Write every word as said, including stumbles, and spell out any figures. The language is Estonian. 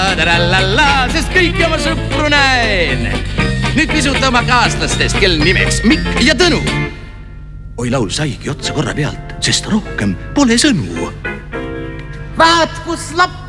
sest kõiki oma sõpru näen. Nüüd pisut oma kaaslastest, kel nimeks Mikk ja Tõnu. Oi, laul saigi otsa korra pealt, sest rohkem pole sõnu. Vaat, kus lapp